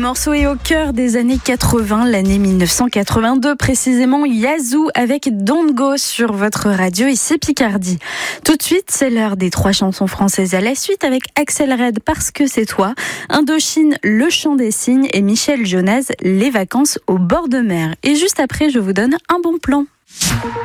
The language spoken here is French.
morceau est au cœur des années 80, l'année 1982 précisément. Yazoo avec Don't Go sur votre radio, ici Picardie. Tout de suite, c'est l'heure des 3 chansons françaises à la suite avec Axel Red, Parce que c'est toi, Indochine, Le chant des cygnes et Michel Jonas, Les vacances au bord de mer. Et juste après, je vous donne un bon plan.